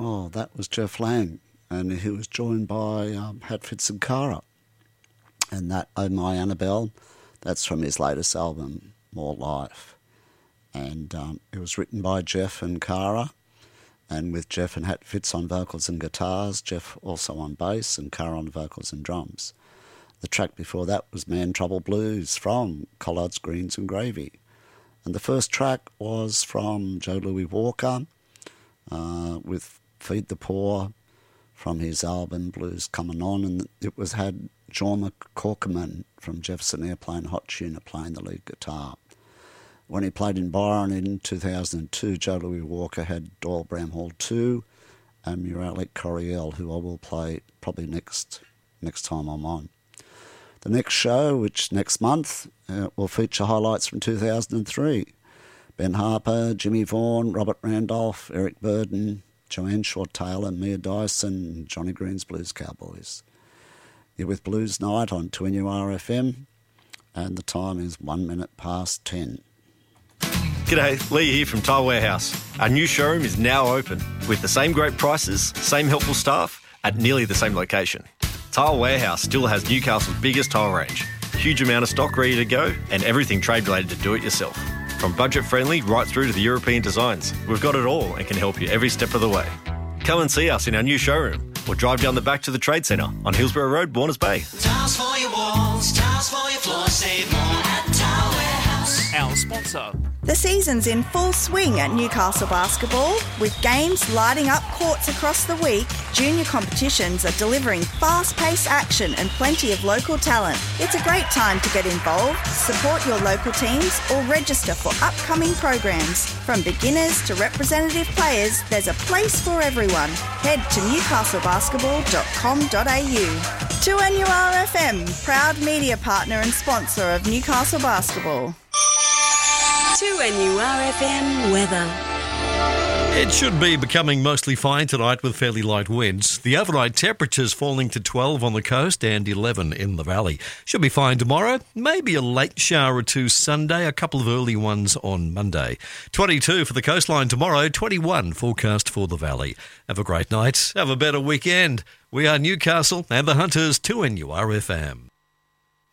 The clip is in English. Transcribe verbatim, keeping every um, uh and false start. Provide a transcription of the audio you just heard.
Oh, that was Jeff Lang, and he was joined by um, Hatfitz and Cara. And that, Oh My Annabelle, that's from his latest album, More Life. And um, it was written by Jeff and Cara, and with Jeff and Hatfitz on vocals and guitars, Jeff also on bass, and Cara on vocals and drums. The track before that was Man Trouble Blues from Collards, Greens and Gravy. And the first track was from Joe Louis Walker uh, with Feed the Poor from his album Blues Coming On, and it was had John McCorkerman from Jefferson Airplane Hot Tuna playing the lead guitar. When he played in Byron in two thousand two, Joe Louis Walker had Doyle Bramhall two and Muralik Coriel, who I will play probably next next time I'm on. The next show, which next month, uh, will feature highlights from two thousand three. Ben Harper, Jimmy Vaughan, Robert Randolph, Eric Burden, Joanne Shaw-Taylor, Mia Dyson, Johnny Green's Blues Cowboys. You're with Blues Night on two N U R F M, and the time is one minute past ten. G'day, Lee here from Tile Warehouse. Our new showroom is now open with the same great prices, same helpful staff at nearly the same location. Tile Warehouse still has Newcastle's biggest tile range, huge amount of stock ready to go, and everything trade related to do it yourself. From budget friendly right through to the European designs, we've got it all and can help you every step of the way. Come and see us in our new showroom or drive down the back to the Trade Centre on Hillsborough Road, Warners Bay. Tiles for your walls, tiles for your floors, save more at Tile Warehouse. Our sponsor. The season's in full swing at Newcastle Basketball. With games lighting up courts across the week, junior competitions are delivering fast-paced action and plenty of local talent. It's a great time to get involved, support your local teams, or register for upcoming programs. From beginners to representative players, there's a place for everyone. Head to newcastle basketball dot com dot a u. two N U R F M, proud media partner and sponsor of Newcastle Basketball. two N U R F M weather. It should be becoming mostly fine tonight with fairly light winds. The overnight temperatures falling to twelve on the coast and eleven in the valley. Should be fine tomorrow. Maybe a late shower or two Sunday, a couple of early ones on Monday. twenty-two for the coastline tomorrow, twenty-one forecast for the valley. Have a great night. Have a better weekend. We are Newcastle and the Hunters, two N U R F M.